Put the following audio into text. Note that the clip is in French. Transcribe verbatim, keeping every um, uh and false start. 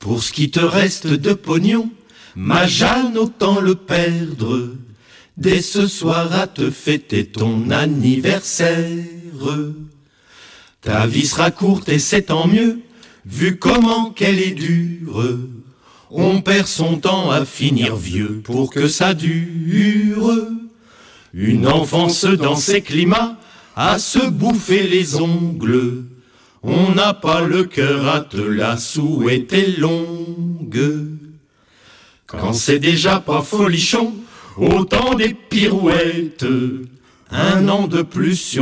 Pour ce qui te reste de pognon, ma Jeanne, autant le perdre. Dès ce soir à te fêter ton anniversaire. Ta vie sera courte et c'est tant mieux, vu comment qu'elle est dure. On perd son temps à finir vieux pour que ça dure. Une enfance dans ces climats, à se bouffer les ongles. On n'a pas le cœur à te la souhaiter longue. Quand c'est déjà pas folichon, autant des pirouettes, un an de plus sur